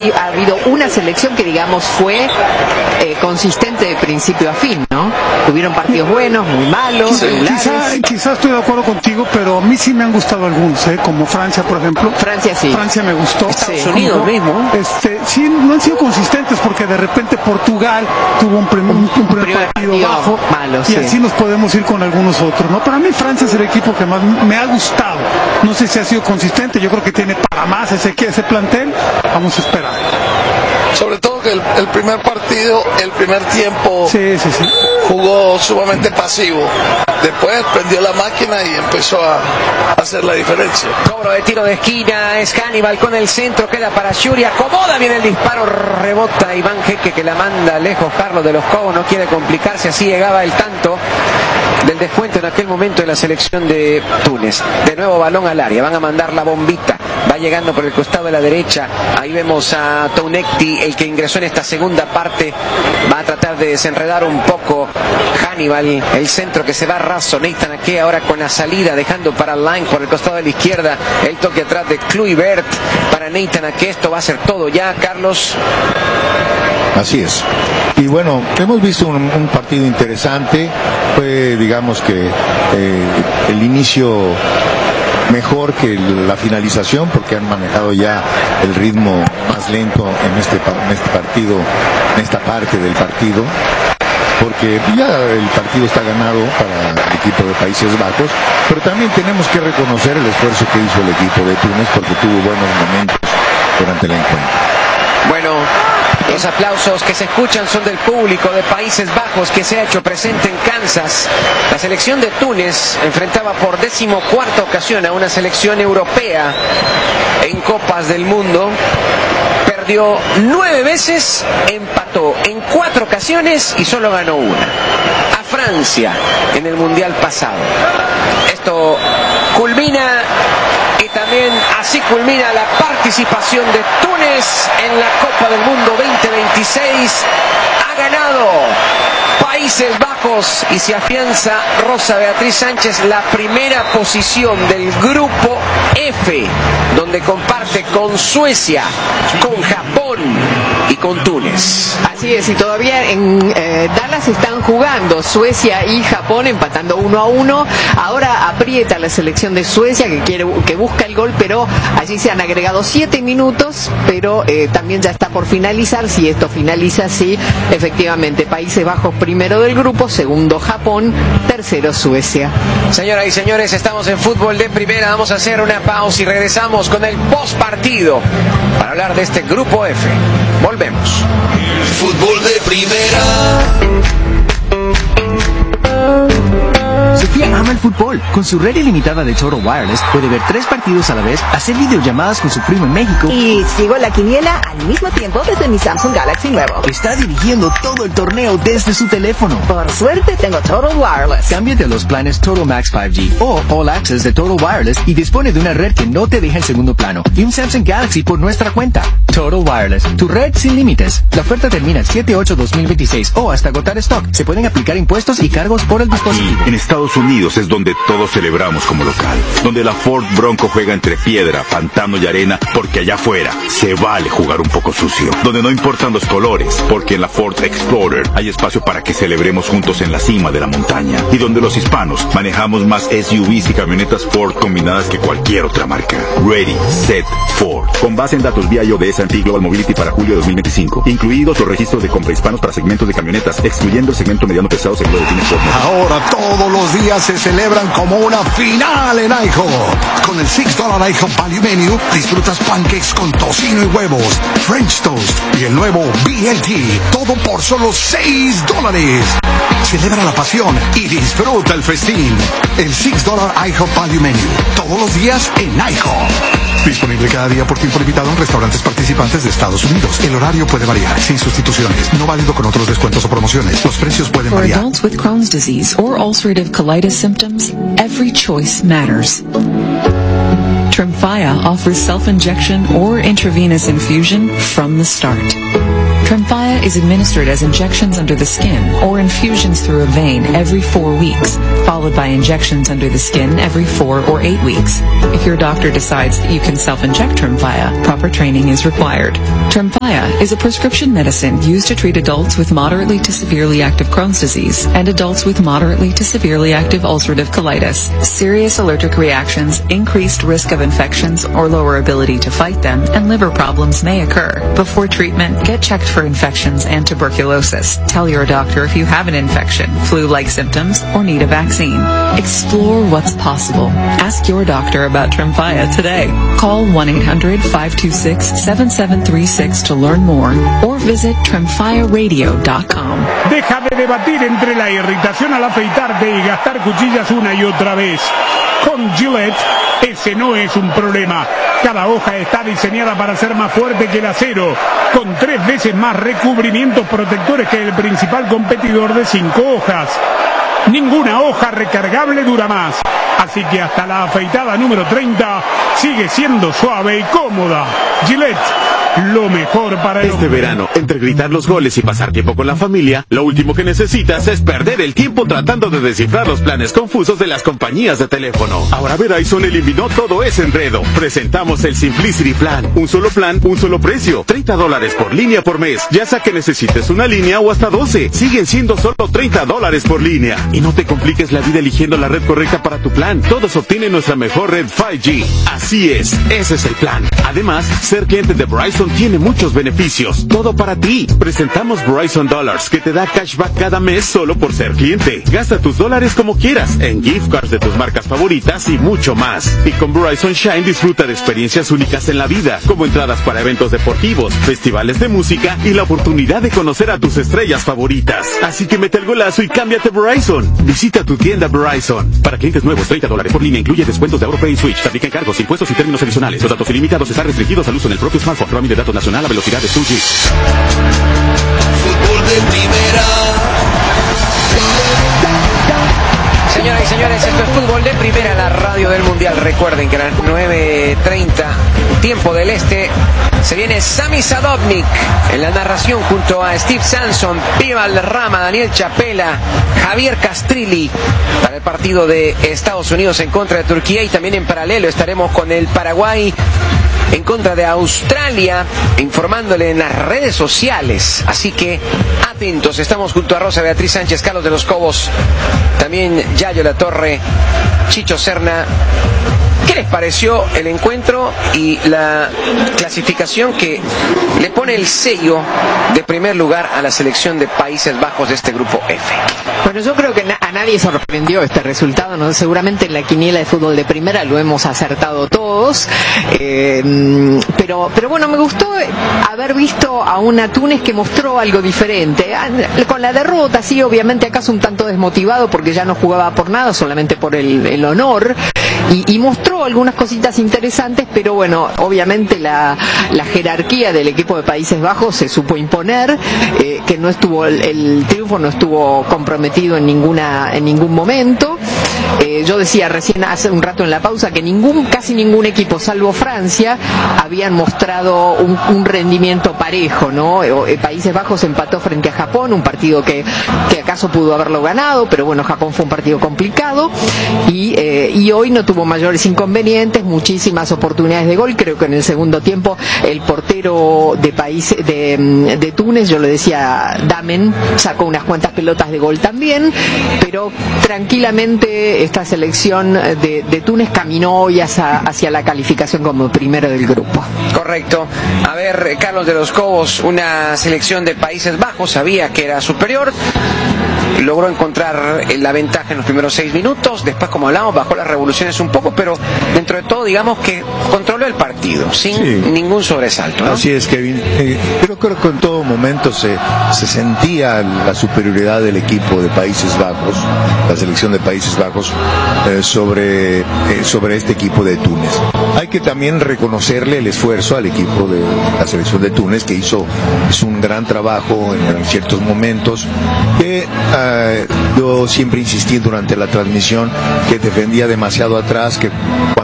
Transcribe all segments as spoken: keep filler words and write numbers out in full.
hay, ha habido una selección que, digamos, fue eh, consistente de principio a fin, ¿no? Tuvieron partidos buenos, muy malos, quizá, regulares. Quizá, quizá estoy de acuerdo contigo, pero a mí sí me han gustado algunos, ¿eh? Como Francia, por ejemplo. Francia sí. Francia me gustó. Estados sí. Unidos mismo. Este, sí, no han sido consistentes porque de repente Portugal tuvo un, prim, un, un primer, primer partido, partido bajo malo, y sí. así nos podemos ir con algunos otros, ¿no? Para mí Francia es el equipo que más me ha gustado. No sé si ha sido consistente, yo creo que tiene para más ese, ese plantel. Vamos a esperar. Sobre todo que el, el primer partido, el primer tiempo sí, sí, sí. jugó sumamente pasivo. Después prendió la máquina y empezó a, a hacer la diferencia. Cobro de tiro de esquina, es Hannibal con el centro, queda para Yuri, acomoda bien el disparo, rebota Iván Jeque que la manda lejos. Carlos de los Cobos no quiere complicarse, así llegaba el tanto del descuento en aquel momento de la selección de Túnez. De nuevo balón al área, van a mandar la bombita, va llegando por el costado de la derecha, ahí vemos a Tounekti, el que ingresó en esta segunda parte, va a tratar de desenredar un poco Hannibal, el centro que se va raso, Nathan Ake ahora con la salida, dejando para Line por el costado de la izquierda, el toque atrás de Kluivert para Nathan Ake, esto va a ser todo ya, Carlos. Así es. Y bueno, hemos visto un, un partido interesante, fue digamos que eh, el inicio mejor que la finalización porque han manejado ya el ritmo más lento en este, en este partido, en esta parte del partido, porque ya el partido está ganado para el equipo de Países Bajos, pero también tenemos que reconocer el esfuerzo que hizo el equipo de Túnez porque tuvo buenos momentos durante el encuentro. Bueno, los aplausos que se escuchan son del público de Países Bajos que se ha hecho presente en Kansas. La selección de Túnez enfrentaba por decimocuarta ocasión a una selección europea en Copas del Mundo. Perdió nueve veces, empató en cuatro ocasiones y solo ganó una. A Francia en el Mundial pasado. Esto culmina y también así culmina la participación de Túnez en la Copa del Mundo veinte veintiséis. Ha ganado Países Bajos y se afianza Rosa Beatriz Sánchez la primera posición del grupo F, donde comparte con Suecia, con Japón y con Túnez. Así es, y todavía en eh, Dallas están jugando Suecia y Japón empatando uno a uno. Ahora aprieta la selección de Suecia que quiere que busca el gol, pero allí se han agregado siete minutos, pero eh, también ya está por finalizar. Si esto finaliza así, efectivamente Países Bajos primero del grupo, segundo Japón, tercero Suecia. Señoras y señores, estamos en Fútbol de Primera, vamos a hacer una pausa y regresamos con el post partido para hablar de este grupo F. Volvemos. Fútbol de Primera. Sofía ama el fútbol. Con su red ilimitada de Total Wireless puede ver tres partidos a la vez, hacer videollamadas con su primo en México y sigo la quiniela al mismo tiempo desde mi Samsung Galaxy nuevo. Está dirigiendo todo el torneo desde su teléfono. Por suerte tengo Total Wireless. Cámbiate a los planes Total Max cinco G o All Access de Total Wireless y dispone de una red que no te deja en segundo plano y un Samsung Galaxy por nuestra cuenta. Total Wireless, tu red sin límites. La oferta termina el siete ocho dos mil veintiséis o hasta agotar stock. Se pueden aplicar impuestos y cargos por el dispositivo. Aquí, en Estados Unidos es donde todos celebramos como local, donde la Ford Bronco juega entre piedra, pantano y arena, porque allá afuera se vale jugar un poco sucio, donde no importan los colores, porque en la Ford Explorer hay espacio para que celebremos juntos en la cima de la montaña, y donde los hispanos manejamos más S U Vs y camionetas Ford combinadas que cualquier otra marca. Ready, Set, Ford. Con base en datos vía iOS and Global Mobility para julio de dos mil veinticinco, incluidos los registros de compra hispanos para segmentos de camionetas, excluyendo el segmento mediano pesado seguro de fines Ford. Ahora todos los días se celebran como una final en IHOP. Con el six dollar IHOP Value Menu disfrutas pancakes con tocino y huevos, French Toast y el nuevo B L T. Todo por solo seis dólares. Celebra la pasión y disfruta el festín. El six dollar IHOP Value Menu. Todos los días en IHOP. Disponible cada día por tiempo limitado en restaurantes participantes de Estados Unidos. El horario puede variar, sin sustituciones. No válido con otros descuentos o promociones. Los precios pueden For variar. adults with Crohn's disease or ulcerative colitis symptoms, every choice matters. Tremfya offers self-injection or intravenous infusion from the start. Tremfya is administered as injections under the skin or infusions through a vein every four weeks, followed by injections under the skin every four or eight weeks. If your doctor decides that you can self-inject Tremfya, proper training is required. Tremfya is a prescription medicine used to treat adults with moderately to severely active Crohn's disease and adults with moderately to severely active ulcerative colitis. Serious allergic reactions, increased risk of infections or lower ability to fight them, and liver problems may occur. Before treatment, get checked for infections and tuberculosis. Tell your doctor if you have an infection, flu-like symptoms, or need a vaccine. Explore what's possible. Ask your doctor about Tremfya today. Call one eight hundred, five two six, seven seven three six to learn more or visit tremfya radio dot com. Deja de debatir entre la irritación al afeitarte y gastar cuchillas una y otra vez. Con Gillette, ese no es un problema. Cada hoja está diseñada para ser más fuerte que el acero, con tres veces más recubrimientos protectores que el principal competidor de cinco hojas. Ninguna hoja recargable dura más, así que hasta la afeitada número treinta sigue siendo suave y cómoda. Gillette, lo mejor para el Este verano, entre gritar los goles y pasar tiempo con la familia, lo último que necesitas es perder el tiempo tratando de descifrar los planes confusos de las compañías de teléfono. Ahora Verizon eliminó todo ese enredo. Presentamos el Simplicity Plan. Un solo plan, un solo precio. treinta dólares por línea por mes. Ya sea que necesites una línea o hasta doce. Siguen siendo solo treinta dólares por línea. Y no te compliques la vida eligiendo la red correcta para tu plan. Todos obtienen nuestra mejor red cinco G. Así es, ese es el plan. Además, ser cliente de Verizon tiene muchos beneficios. Todo para ti. Presentamos Verizon Dollars, que te da cashback cada mes solo por ser cliente. Gasta tus dólares como quieras, en gift cards de tus marcas favoritas y mucho más. Y con Verizon Shine disfruta de experiencias únicas en la vida, como entradas para eventos deportivos, festivales de música y la oportunidad de conocer a tus estrellas favoritas. Así que mete el golazo y cámbiate a Verizon. Visita tu tienda Verizon. Para clientes nuevos, treinta dólares por línea incluye descuentos de AuroPay y Switch. Aplica en cargos, impuestos y términos adicionales. Los datos ilimitados están restringidos al uso en el propio smartphone. Roaming de datos nacional a velocidad de dos G. Fútbol de primera. Señoras y señores, esto es Fútbol de Primera, la radio del Mundial. Recuerden que a las nueve treinta, tiempo del Este, se viene Sami Sadovnik en la narración junto a Steve Sanson, Pío Valderrama, Daniel Chapela, Javier Castrilli para el partido de Estados Unidos en contra de Turquía, y también en paralelo estaremos con el Paraguay en contra de Australia, informándole en las redes sociales. Así que atentos, estamos junto a Rosa Beatriz Sánchez, Carlos de los Cobos, también Yayo La Torre, Chicho Serna. ¿Qué les pareció el encuentro y la clasificación que le pone el sello de primer lugar a la selección de Países Bajos de este grupo F? Bueno, yo creo que a nadie sorprendió este resultado, ¿no? Seguramente en la quiniela de Fútbol de Primera lo hemos acertado todos, eh, pero, pero bueno, me gustó haber visto a una Túnez que mostró algo diferente. Con la derrota, sí, obviamente acaso un tanto desmotivado porque ya no jugaba por nada, solamente por el, el honor, y, y mostró algunas cositas interesantes, pero bueno, obviamente la, la jerarquía del equipo de Países Bajos se supo imponer, eh, que no estuvo el, el triunfo no estuvo comprometido en ninguna en ningún momento. Eh, yo decía recién hace un rato en la pausa que ningún casi ningún equipo salvo Francia habían mostrado un, un rendimiento parejo, ¿no? Eh, Países Bajos empató frente a Japón, un partido que, que acaso pudo haberlo ganado, pero bueno, Japón fue un partido complicado, y, eh, y hoy no tuvo mayores inconvenientes, muchísimas oportunidades de gol. Creo que en el segundo tiempo el portero de país de, de Túnez, yo le decía, Damen, sacó unas cuantas pelotas de gol también, pero tranquilamente esta selección de, de Túnez caminó hoy hacia, hacia la calificación como primero del grupo. Correcto. A ver, Carlos de los Cobos, una selección de Países Bajos sabía que era superior, logró encontrar la ventaja en los primeros seis minutos, después, como hablamos, bajó las revoluciones un poco, pero dentro de todo, digamos que controló el partido sin sí. ningún sobresalto, ¿no? Así es, Kevin. Eh, pero creo que en todo momento se, se sentía la superioridad del equipo de Países Bajos, la selección de Países Bajos, eh, sobre, eh, sobre este equipo de Túnez. Hay que también reconocerle el esfuerzo al equipo de la selección de Túnez, que hizo, hizo un gran trabajo en, en ciertos momentos, que uh, yo siempre insistí durante la transmisión que defendía demasiado atrás, que cuando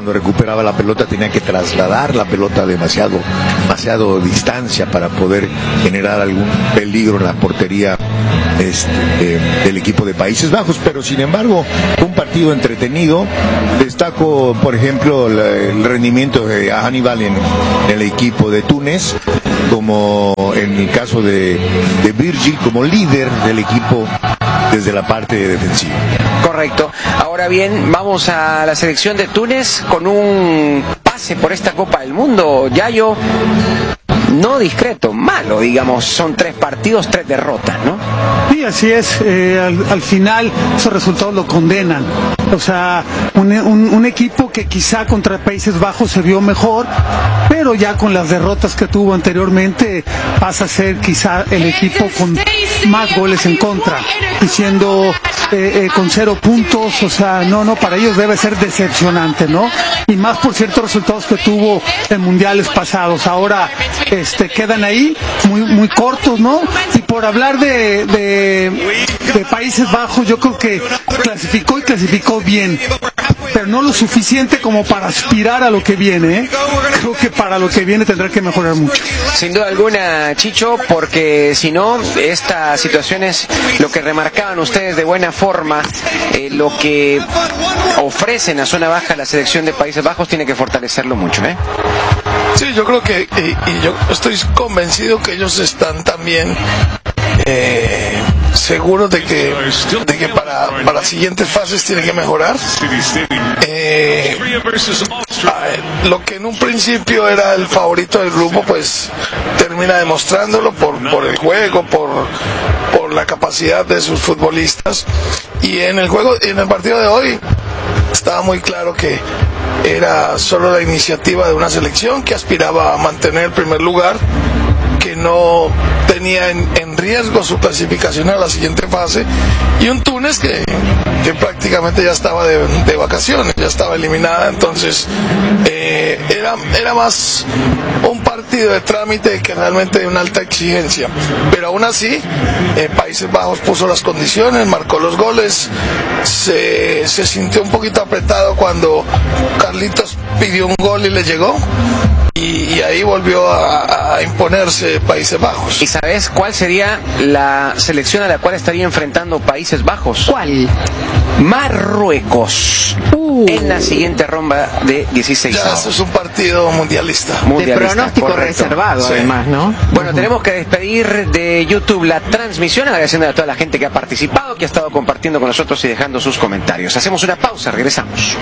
cuando recuperaba la pelota tenía que trasladar la pelota demasiado, demasiado distancia para poder generar algún peligro en la portería este, eh, del equipo de Países Bajos, pero sin embargo un partido entretenido. Destaco por ejemplo la, el rendimiento de Hannibal en, en el equipo de Túnez, como en el caso de, de Virgil como líder del equipo desde la parte defensiva. Correcto. Ahora bien, vamos a la selección de Túnez con un pase por esta Copa del Mundo, Yayo, no discreto, malo, digamos, son tres partidos, tres derrotas, ¿no? Sí, así es, eh, al, al final esos resultados lo condenan. O sea, un, un, un equipo que quizá contra Países Bajos se vio mejor, pero ya con las derrotas que tuvo anteriormente pasa a ser quizá el equipo con más goles en contra, y siendo eh, eh, con cero puntos, o sea, no, no, para ellos debe ser decepcionante, ¿no? Y más por ciertos resultados que tuvo en mundiales pasados. Ahora este, quedan ahí muy, muy cortos, ¿no? Y por hablar de, de, de Países Bajos, yo creo que clasificó y clasificó bien, pero no lo suficiente como para aspirar a lo que viene, ¿eh? Creo que para lo que viene tendrá que mejorar mucho. Sin duda alguna, Chicho, porque si no, esta situación es lo que remarcaban ustedes de buena forma, eh, lo que ofrecen a zona baja la selección de Países Bajos tiene que fortalecerlo mucho, ¿eh? Sí, yo creo que, y, y yo estoy convencido que ellos están también eh, seguros de que, de que para, para las siguientes fases tienen que mejorar. Eh, lo que en un principio era el favorito del grupo, pues termina demostrándolo por, por el juego, por, por la capacidad de sus futbolistas. Y en el juego, en el partido de hoy, estaba muy claro que era solo la iniciativa de una selección que aspiraba a mantener el primer lugar, que no tenía en, en riesgo su clasificación a la siguiente fase, y un Túnez que, que prácticamente ya estaba de, de vacaciones, ya estaba eliminada. Entonces eh, era, era más un partido de trámite que realmente de una alta exigencia, pero aún así eh, Países Bajos puso las condiciones, marcó los goles, se, se sintió un poquito apretado cuando Carlitos pidió un gol y le llegó. Y, y ahí volvió a, a imponerse Países Bajos. ¿Y sabes cuál sería la selección a la cual estaría enfrentando Países Bajos? ¿Cuál? Marruecos. Uh. En la siguiente ronda de dieciséis. Ya, eso es un partido mundialista. mundialista de pronóstico correcto. Reservado, sí. Además, ¿no? Bueno, uh-huh. Tenemos que despedir de YouTube la transmisión, agradeciendo a toda la gente que ha participado, que ha estado compartiendo con nosotros y dejando sus comentarios. Hacemos una pausa, regresamos.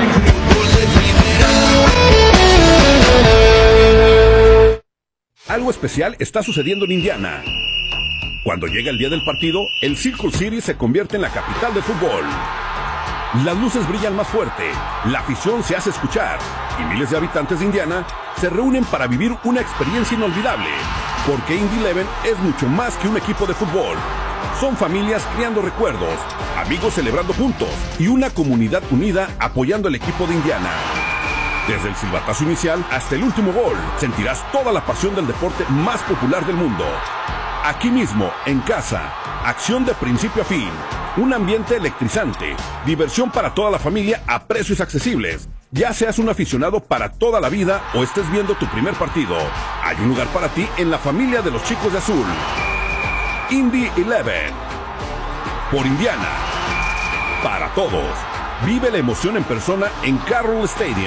Algo especial está sucediendo en Indiana. Cuando llega el día del partido, el Circle City se convierte en la capital del fútbol. Las luces brillan más fuerte, la afición se hace escuchar y miles de habitantes de Indiana se reúnen para vivir una experiencia inolvidable. Porque Indy Eleven es mucho más que un equipo de fútbol. Son familias creando recuerdos, amigos celebrando juntos y una comunidad unida apoyando al equipo de Indiana. Desde el silbatazo inicial hasta el último gol, sentirás toda la pasión del deporte más popular del mundo. Aquí mismo, en casa, acción de principio a fin, un ambiente electrizante, diversión para toda la familia a precios accesibles. Ya seas un aficionado para toda la vida o estés viendo tu primer partido, hay un lugar para ti en la familia de los chicos de azul. Indy Eleven. Por Indiana. Para todos. Vive la emoción en persona en Carroll Stadium.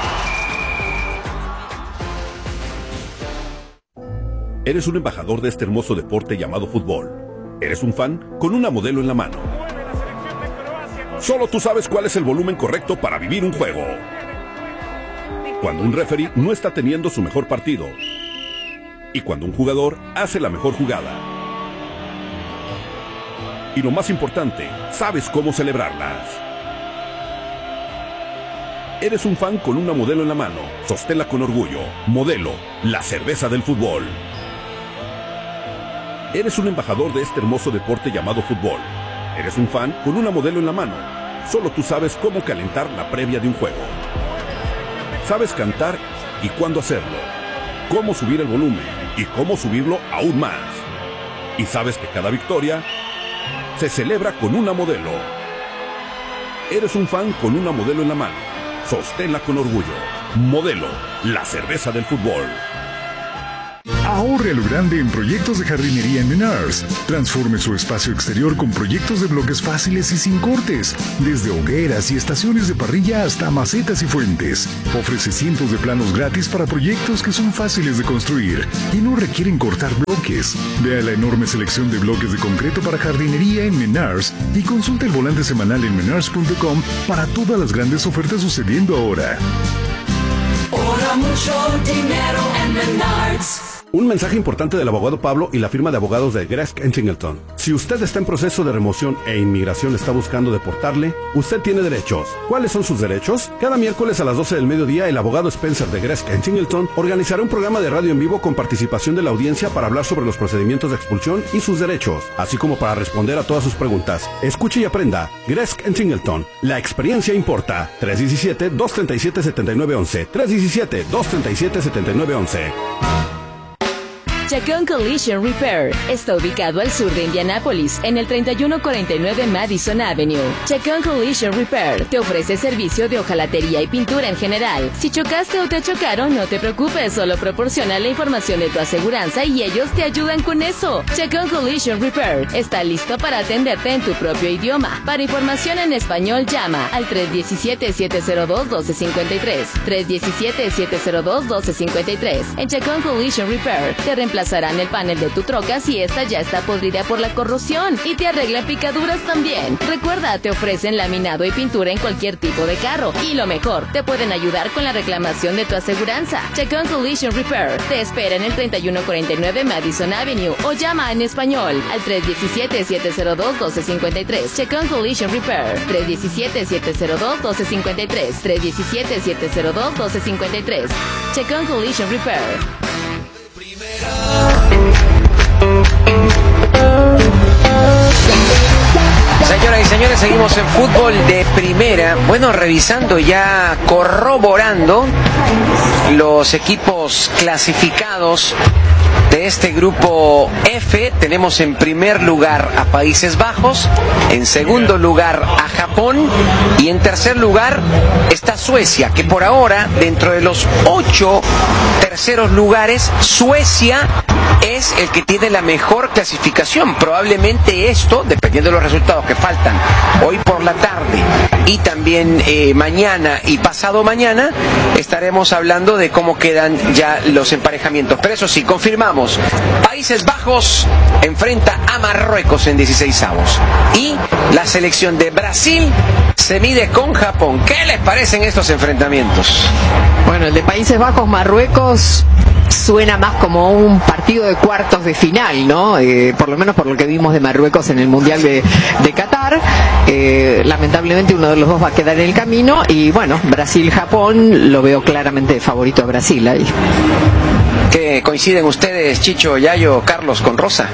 Eres un embajador de este hermoso deporte llamado fútbol. Eres un fan con una modelo en la mano. Solo tú sabes cuál es el volumen correcto para vivir un juego. Cuando un referee no está teniendo su mejor partido. Y cuando un jugador hace la mejor jugada. Y lo más importante, sabes cómo celebrarlas. Eres un fan con una modelo en la mano. Sosténla con orgullo. Modelo, la cerveza del fútbol. Eres un embajador de este hermoso deporte llamado fútbol. Eres un fan con una modelo en la mano. Solo tú sabes cómo calentar la previa de un juego. Sabes cantar y cuándo hacerlo. Cómo subir el volumen y cómo subirlo aún más. Y sabes que cada victoria se celebra con una modelo. Eres un fan con una modelo en la mano. Sosténla con orgullo. Modelo, la cerveza del fútbol. Ahorre a lo grande en proyectos de jardinería en Menards. Transforme su espacio exterior con proyectos de bloques fáciles y sin cortes. Desde hogueras y estaciones de parrilla hasta macetas y fuentes. Ofrece cientos de planos gratis para proyectos que son fáciles de construir y no requieren cortar bloques. Vea la enorme selección de bloques de concreto para jardinería en Menards y consulta el volante semanal en menards punto com para todas las grandes ofertas sucediendo ahora. Ahora mucho dinero en Menards. Un mensaje importante del abogado Pablo y la firma de abogados de Gresk and Singleton. Si usted está en proceso de remoción e inmigración está buscando deportarle, usted tiene derechos. ¿Cuáles son sus derechos? Cada miércoles a las doce del mediodía, el abogado Spencer de Gresk and Singleton organizará un programa de radio en vivo con participación de la audiencia para hablar sobre los procedimientos de expulsión y sus derechos, así como para responder a todas sus preguntas. Escuche y aprenda. Gresk and Singleton. La experiencia importa. tres uno siete, dos tres siete, siete nueve uno uno. tres uno siete, dos tres siete, siete nueve uno uno. Chacón Collision Repair está ubicado al sur de Indianápolis, en el treinta y uno cuarenta y nueve Madison Avenue. Chacón Collision Repair te ofrece servicio de hojalatería y pintura en general. Si chocaste o te chocaron, no te preocupes, solo proporciona la información de tu aseguranza y ellos te ayudan con eso. Chacón Collision Repair está listo para atenderte en tu propio idioma. Para información en español, llama al tres uno siete, siete cero dos, uno dos cinco tres. tres uno siete, siete cero dos, uno dos cinco tres. En Chacón Collision Repair te reemplazarán el panel de tu troca si esta ya está podrida por la corrosión y te arreglan picaduras también. Recuerda, te ofrecen laminado y pintura en cualquier tipo de carro y lo mejor, te pueden ayudar con la reclamación de tu aseguranza. Chacón Collision Repair te espera en el treinta y uno cuarenta y nueve Madison Avenue o llama en español al tres uno siete, siete cero dos, uno dos cinco tres. Chacón Collision Repair tres uno siete, siete cero dos, uno dos cinco tres. tres uno siete, siete cero dos, uno dos cinco tres. Chacón Collision Repair. Señoras y señores, seguimos en fútbol de primera. Bueno, revisando ya, corroborando los equipos clasificados de este grupo F. Tenemos en primer lugar a Países Bajos, en segundo lugar a Japón y en tercer lugar está Suecia, que por ahora, dentro de los ocho terceros lugares, Suecia es el que tiene la mejor clasificación. Probablemente esto, dependiendo de los resultados que faltan hoy por la tarde y también eh, mañana y pasado mañana, estaremos hablando de cómo quedan ya los emparejamientos. Pero eso sí, confirmamos, Países Bajos enfrenta a Marruecos en dieciseisavos y la selección de Brasil se mide con Japón. ¿Qué les parecen estos enfrentamientos? Bueno, el de Países Bajos, Marruecos suena más como un partido de cuartos de final, ¿no? Eh, por lo menos por lo que vimos de Marruecos en el Mundial de, de Qatar. Eh, lamentablemente uno de los dos va a quedar en el camino y bueno, Brasil-Japón lo veo claramente favorito a Brasil ahí. ¿Qué coinciden ustedes, Chicho, Yayo, Carlos, con Rosa?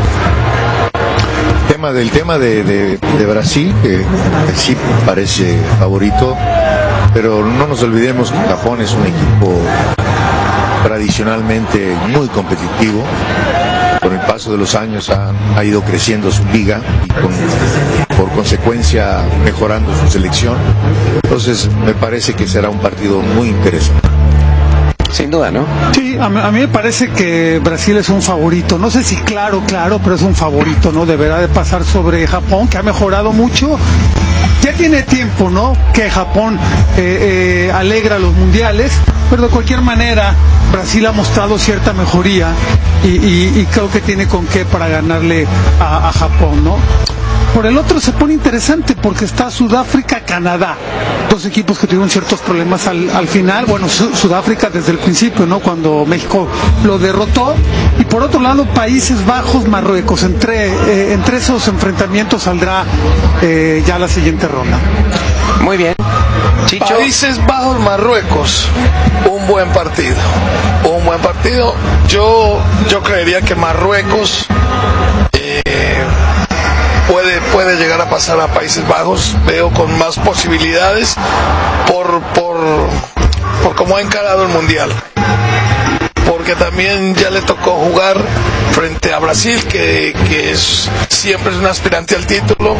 Tema del tema de, de, de Brasil, que, que sí parece favorito, pero no nos olvidemos que Japón es un equipo tradicionalmente muy competitivo. Con el paso de los años ha, ha ido creciendo su liga y con, por consecuencia mejorando su selección. Entonces me parece que será un partido muy interesante. Sin duda, ¿no? Sí, a mí, a mí me parece que Brasil es un favorito. No sé si claro, claro, pero es un favorito, ¿no? Deberá de pasar sobre Japón, que ha mejorado mucho. Ya tiene tiempo, ¿no? Que Japón eh, eh, alegra los mundiales, pero de cualquier manera Brasil ha mostrado cierta mejoría y, y, y creo que tiene con qué para ganarle a, a Japón, ¿no? Por el otro se pone interesante porque está Sudáfrica, Canadá, dos equipos que tuvieron ciertos problemas al, al final. Bueno, Su, Sudáfrica desde el principio, ¿no? Cuando México lo derrotó. Y por otro lado, Países Bajos, Marruecos. Entre, eh, entre esos enfrentamientos saldrá eh, ya la siguiente ronda. Muy bien. Chicho. Países Bajos, Marruecos. Un buen partido. Un buen partido. Yo, yo creería que Marruecos eh, puede, puede llegar a pasar a Países Bajos. Veo con más posibilidades por, por, por cómo ha encarado el Mundial. Porque también ya le tocó jugar frente a Brasil, que, que es, siempre es un aspirante al título,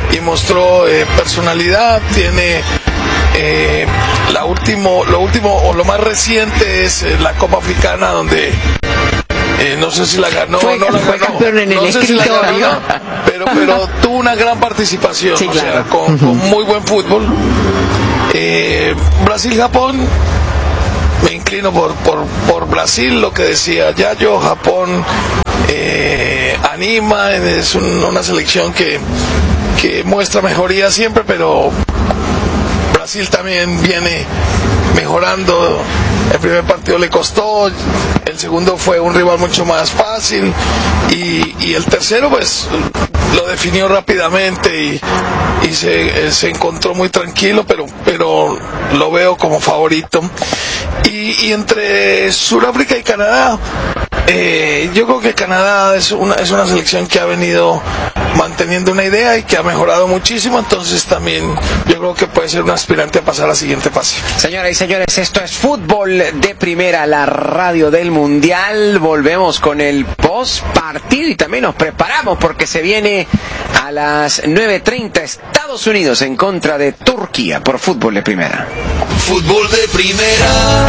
y mostró eh, personalidad, tiene eh, la último, lo último o lo más reciente es eh, la Copa Africana, donde eh, no sé si la ganó o no la ganó, en el no sé si la ganó, pero, pero tuvo una gran participación, sí, o claro. sea, con, con muy buen fútbol. Eh, Brasil-Japón, me inclino por, por, por Brasil, lo que decía Yayo. Japón eh, anima, es un, una selección que, que muestra mejoría siempre, pero Brasil también viene mejorando. El primer partido le costó, el segundo fue un rival mucho más fácil y, y el tercero pues lo definió rápidamente y, y se, se encontró muy tranquilo, pero, pero lo veo como favorito. Y, y entre Sudáfrica y Canadá, eh, yo creo que Canadá es una, es una selección que ha venido manteniendo una idea y que ha mejorado muchísimo, entonces también yo creo que puede ser un aspirante a pasar a la siguiente fase. Señoras y señores, esto es Fútbol de Primera, la radio del Mundial. Volvemos con el post partido y también nos preparamos porque se viene a las nueve treinta Estados Unidos en contra de Turquía por Fútbol de Primera. Fútbol de Primera.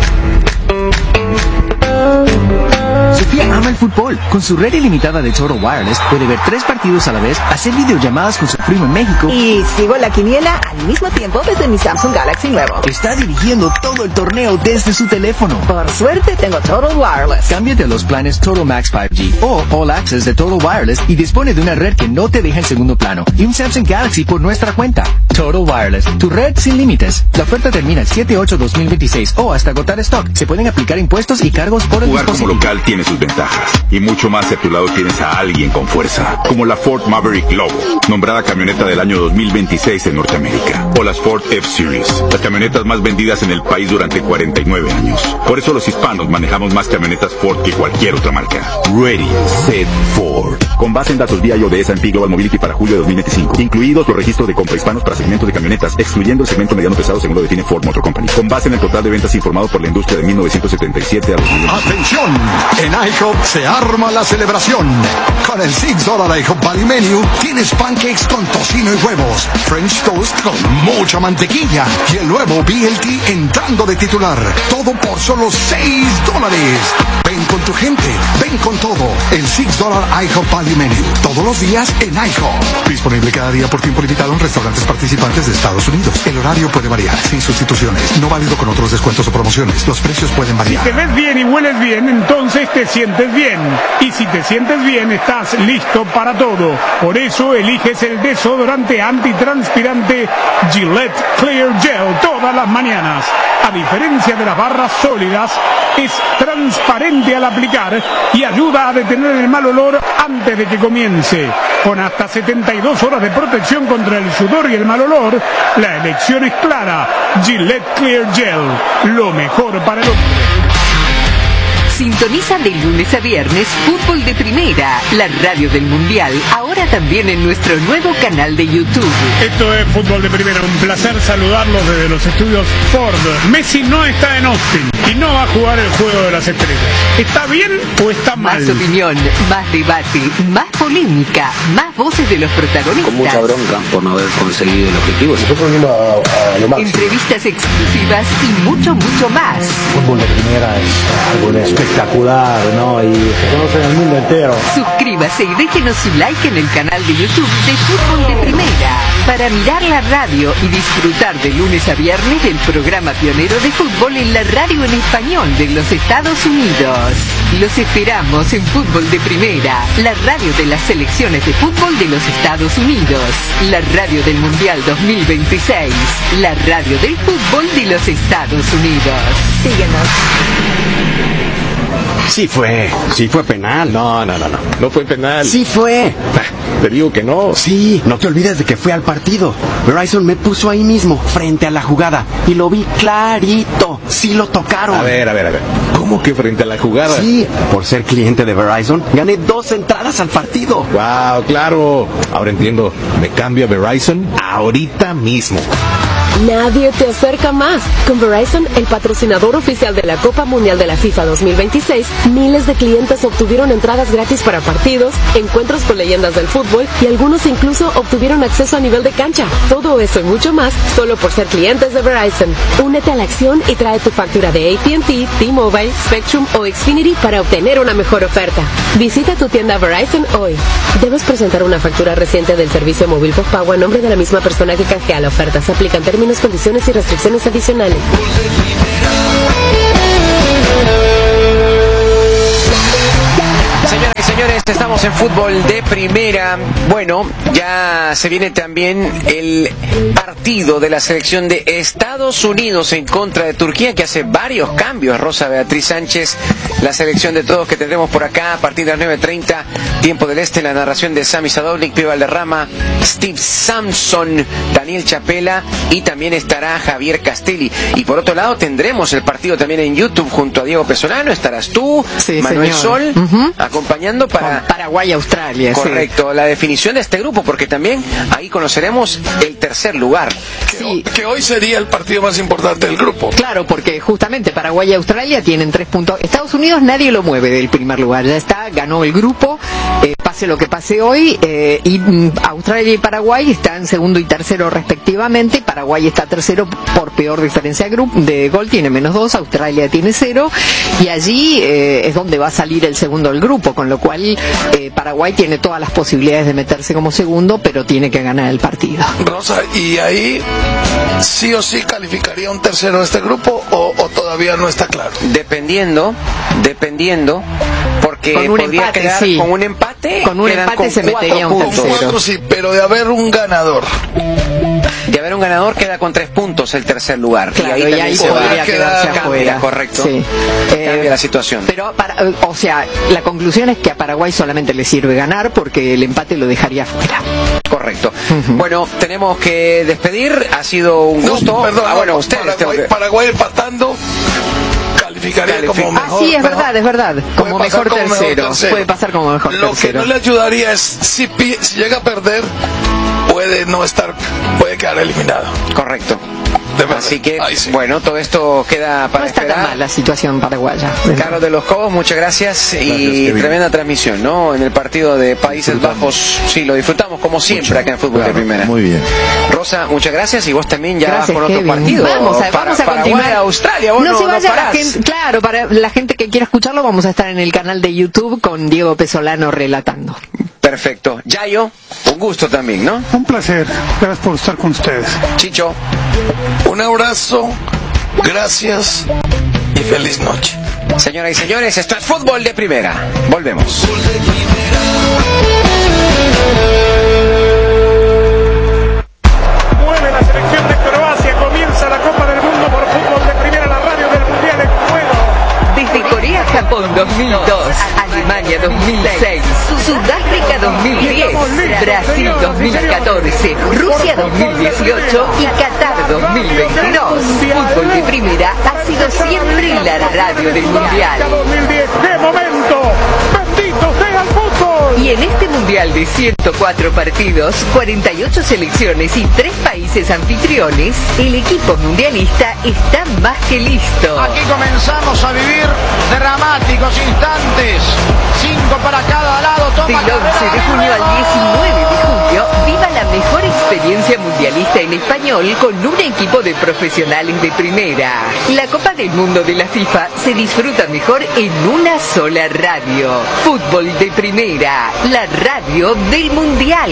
Sofía ama el fútbol. Con su red ilimitada de Total Wireless puede ver tres partidos a la vez, hacer videollamadas con su primo en México y sigo la quiniela al mismo tiempo desde mi Samsung Galaxy nuevo. Está dirigiendo todo el torneo desde su teléfono. Por suerte tengo Total Wireless. Cámbiate a los planes Total Max cinco G o All Access de Total Wireless y dispone de una red que no te deja en segundo plano y un Samsung Galaxy por nuestra cuenta. Total Wireless, tu red sin límites. La oferta termina el siete ocho dos mil veintiséis o hasta agotar stock. Se pueden aplicar impuestos y cargos por el Jugar dispositivo. Como local tiene sus ventajas y mucho más si a tu lado tienes a alguien con fuerza, como la Ford Maverick Lobo, nombrada camioneta del año dos mil veintiséis en Norteamérica, o las Ford F-Series, las camionetas más vendidas en el país durante cuarenta y nueve años. Por eso los hispanos manejamos más camionetas Ford que cualquier otra marca. Ready, Set, Ford. Con base en datos vía I O de S and P Global Mobility para julio de dos mil veinticinco, incluidos los registros de compra hispanos para segmentos de camionetas, excluyendo el segmento mediano pesado según lo define Ford Motor Company. Con base en el total de ventas informado por la industria de mil novecientos setenta y siete a dos mil veinticinco. ¡Atención! En IHOP se arma la celebración. Con el seis dólares IHOP Value Menu tienes pancakes con tocino y huevos, French toast con mucha mantequilla y el nuevo B L T entrando de titular. Todo por solo seis dólares. Ven con tu gente, ven con todo. El seis dólares IHOP Value Menu. Todos los días en IHOP. Disponible cada día por tiempo limitado en restaurantes participantes de Estados Unidos. El horario puede variar, sin sustituciones. No válido con otros descuentos o promociones. Los precios pueden variar. Si te ves bien y hueles bien, entonces te sientes bien. Y si te sientes bien, estás listo para todo. Por eso eliges el desodorante antitranspirante Gillette Clear Gel todas las mañanas. A diferencia de las barras sólidas, es transparente al aplicar y ayuda a detener el mal olor antes de que comience. Con hasta setenta y dos horas de protección contra el sudor y el mal olor, la elección es clara. Gillette Clear Gel, lo mejor para el hombre. Sintoniza de lunes a viernes Fútbol de Primera, la radio del Mundial, ahora también en nuestro nuevo canal de YouTube. Esto es Fútbol de Primera, un placer saludarlos desde los estudios Ford. Messi no está en Austin y no va a jugar el Juego de las Estrellas. ¿Está bien o está mal? Más opinión, más debate, más polémica, más voces de los protagonistas. Con mucha bronca por no haber conseguido el objetivo. Nosotros venimos a, a lo máximo. Entrevistas exclusivas y mucho, mucho más. Fútbol de Primera es algo de espectacular, ¿no? Y se conoce en el mundo entero. Suscríbase y déjenos su like en el canal de YouTube de Fútbol de Primera para mirar la radio y disfrutar de lunes a viernes del programa pionero de fútbol en la radio en español de los Estados Unidos. Los esperamos en Fútbol de Primera, la radio de las selecciones de fútbol de los Estados Unidos, la radio del Mundial dos mil veintiséis, la radio del fútbol de los Estados Unidos. Síguenos. Sí fue, sí fue penal. No, no, no, no, no fue penal. Sí fue. Te digo que no. Sí, no te olvides de que fue al partido. Verizon me puso ahí mismo, frente a la jugada, y lo vi clarito. Sí lo tocaron. A ver, a ver, a ver. ¿Cómo que frente a la jugada? Sí, por ser cliente de Verizon, gané dos entradas al partido. Wow, claro. Ahora entiendo. Me cambio a Verizon ahorita mismo. nadie te acerca más. Con Verizon, el patrocinador oficial de la Copa Mundial de la FIFA dos mil veintiséis, miles de clientes obtuvieron entradas gratis para partidos, encuentros con leyendas del fútbol y algunos incluso obtuvieron acceso a nivel de cancha. Todo eso y mucho más solo por ser clientes de Verizon. Únete a la acción y trae tu factura de A T and T, T-Mobile, Spectrum o Xfinity para obtener una mejor oferta. Visita tu tienda Verizon hoy. Debes presentar una factura reciente del servicio móvil postpago a nombre de la misma persona que canjea la oferta. Se aplican términos, condiciones y restricciones adicionales. Señoras y señores, estamos en fútbol de primera. Bueno, ya se viene también el partido de la selección de Estados Unidos en contra de Turquía, que hace varios cambios. Rosa Beatriz Sánchez, la selección de todos que tendremos por acá a partir de las nueve treinta, tiempo del este, la narración de Sami Sadovnik, Pío Valderrama, Steve Sampson, Daniel Chapela y también estará Javier Castelli. Y por otro lado tendremos el partido también en YouTube junto a Diego Pesolano, estarás tú, sí, Manuel señor. Sol, uh-huh. acompañando para Paraguay-Australia. Correcto, sí. La definición de este grupo, porque también ahí conoceremos el tercer lugar. Sí. Que, que hoy sería el partido más importante del grupo. Claro, porque justamente Paraguay y Australia tienen tres puntos. Estados Unidos nadie lo mueve del primer lugar, ya está, ganó el grupo, eh, pase lo que pase hoy, eh, y mm, Australia y Paraguay están segundo y tercero respectivamente. Paraguay está tercero por peor diferencia de, grupo, de gol, tiene menos dos, Australia tiene cero, y allí eh, es donde va a salir el segundo del grupo, con lo cual eh, Paraguay tiene todas las posibilidades de meterse como segundo, pero tiene que ganar el partido. Rosa, y ahí sí o sí calificaría un tercero de este grupo, o, o todavía no está claro. Dependiendo, dependiendo, porque con un podría empate, quedar sí. con un empate, con un empate con se metería un tercero. Con cuatro sí, pero de haber un ganador. De haber un ganador queda con tres puntos el tercer lugar. Claro, y ahí, y ahí se podría quedarse cambia, afuera. Correcto. Sí. Cambia Eh, la situación. Pero, para, o sea, la conclusión es que a Paraguay solamente le sirve ganar porque el empate lo dejaría afuera. Correcto. Uh-huh. Bueno, tenemos que despedir. Ha sido un gusto. No, perdón, ah, bueno, no, ustedes Paraguay, que... Paraguay empatando calificaría Calific- como mejor. Ah, sí, es verdad, es verdad. Como mejor, como tercero. mejor tercero. Puede pasar como mejor Lo tercero. que no le ayudaría es si, pi- si llega a perder, puede no estar, puede quedar eliminado. Correcto. Así que, Ay, sí. bueno, todo esto queda para no está esperar. tan mal la situación paraguaya. Carlos de los Cobos, muchas gracias, gracias y Kevin. Tremenda transmisión, ¿no? En el partido de Países Bajos, sí, lo disfrutamos como siempre Mucho. Acá en Fútbol claro, de Primera. Muy bien. Rosa, muchas gracias, y vos también ya gracias, vas con Kevin. otro partido. Vamos a, para, vamos a Paraguay, continuar. Australia, vos no, no se vaya no la gente, claro, para la gente que quiera escucharlo, vamos a estar en el canal de YouTube con Diego Pesolano relatando. Perfecto. Yayo, un gusto también, ¿no? Un placer. Gracias por estar con ustedes. Chicho. Un abrazo, gracias y feliz noche. Señoras y señores, esto es Fútbol de Primera. Volvemos. Mueve la selección de Croacia, comienza la Copa del Mundo por Fútbol de Primera, la radio del Mundial en juego. Desde Corea-Japón dos mil dos, Alemania dos mil seis, Sudáfrica dos mil diez, Brasil dos mil catorce, Rusia dos mil dieciocho y Qatar dos mil veintidós. Fútbol de Primera ha sido siempre la radio del Mundial. dos mil diez, ¡qué momento! ¡Bendito sea el fútbol! Y en este Mundial de ciento cuatro partidos, cuarenta y ocho selecciones y tres países anfitriones, el equipo mundialista está más que listo. Aquí comenzamos a vivir dramáticos instantes. Cinco para cada lado. Toma Del once de junio al diecinueve de julio, viva la mejor experiencia mundialista en español con un equipo de profesionales de primera. La Copa del Mundo de la FIFA se disfruta mejor en una sola radio. Fútbol de Primera, la radio del Mundial.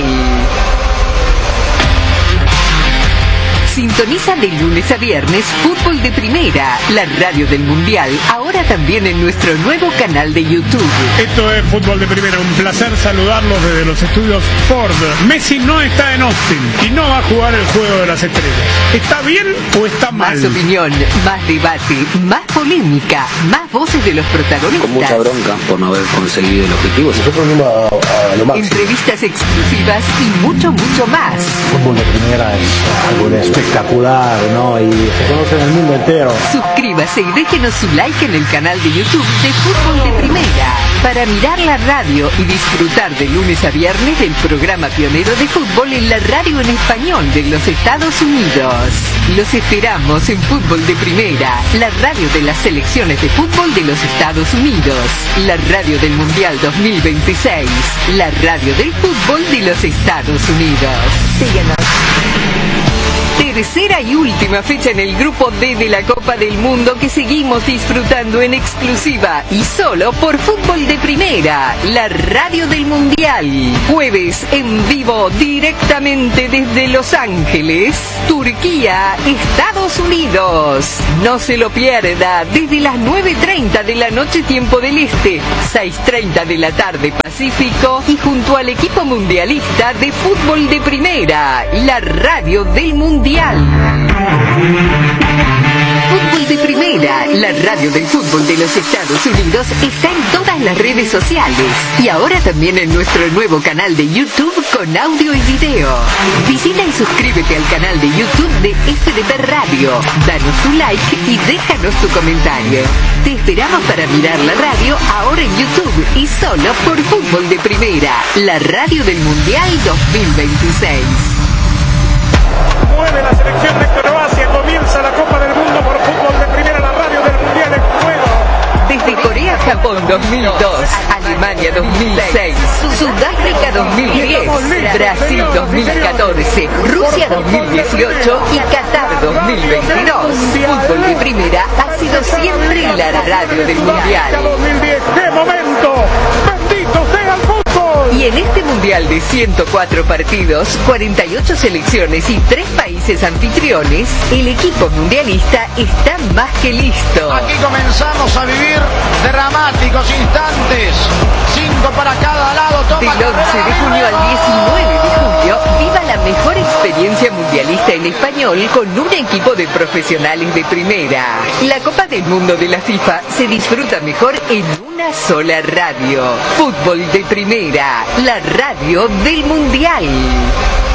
Sintoniza de lunes a viernes Fútbol de Primera, la radio del Mundial, ahora también en nuestro nuevo canal de YouTube. Esto es Fútbol de Primera, un placer saludarlos desde los estudios Ford. Messi no está en Austin y no va a jugar el Juego de las Estrellas. ¿Está bien o está mal? Más opinión, más debate, más polémica, más voces de los protagonistas. Con mucha bronca por no haber conseguido el objetivo. Nosotros venimos a, a lo máximo. Entrevistas exclusivas y mucho, mucho más. Fútbol de Primera es algo inesperado. espectacular, ¿no? Y se conoce en el mundo entero. Suscríbase y déjenos su like en el canal de YouTube de Fútbol de Primera para mirar la radio y disfrutar de lunes a viernes del programa pionero de fútbol en la radio en español de los Estados Unidos. Los esperamos en Fútbol de Primera, la radio de las selecciones de fútbol de los Estados Unidos, la radio del Mundial dos mil veintiséis, la radio del fútbol de los Estados Unidos. Síguenos. Tercera y última fecha en el Grupo D de la Copa del Mundo que seguimos disfrutando en exclusiva y solo por Fútbol de Primera, la radio del Mundial. Jueves en vivo directamente desde Los Ángeles, Turquía, Estados Unidos. No se lo pierda desde las nueve y treinta de la noche tiempo del Este, seis y treinta de la tarde Pacífico y junto al equipo mundialista de Fútbol de Primera, la radio del Mundial. Fútbol de Primera, la radio del fútbol de los Estados Unidos, está en todas las redes sociales y ahora también en nuestro nuevo canal de YouTube con audio y video. Visita y suscríbete al canal de YouTube de F D P Radio, danos tu like y déjanos tu comentario. Te esperamos para mirar la radio ahora en YouTube y solo por Fútbol de Primera, la radio del Mundial dos mil veintiséis. Mueve la selección de Croacia, comienza la Copa del Mundo por Fútbol de Primera, la radio del Mundial en juego. Desde Corea-Japón dos mil dos, Alemania dos mil seis, Sudáfrica dos mil diez, Brasil dos mil catorce, Rusia dos mil dieciocho y Qatar dos mil veintidós. Fútbol de Primera ha sido siempre la radio del Mundial. ¡Qué momento! ¡Bendito sea el fútbol! Y en este Mundial de ciento cuatro partidos, cuarenta y ocho selecciones y tres países anfitriones, el equipo mundialista está más que listo. Aquí comenzamos a vivir dramáticos instantes. Cinco para cada lado. Toma Del once de junio al diecinueve de julio, viva la mejor experiencia mundialista en español con un equipo de profesionales de primera. La Copa del Mundo de la FIFA se disfruta mejor en una sola radio. Fútbol de Primera, la radio del Mundial.